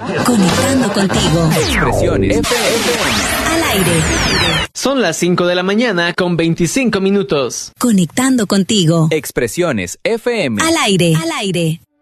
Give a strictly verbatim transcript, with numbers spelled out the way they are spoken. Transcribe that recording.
Conectando contigo. Expresiones F M. Al aire. Son las cinco de la mañana con veinticinco minutos. Conectando contigo. Expresiones F M. Al aire. Al aire.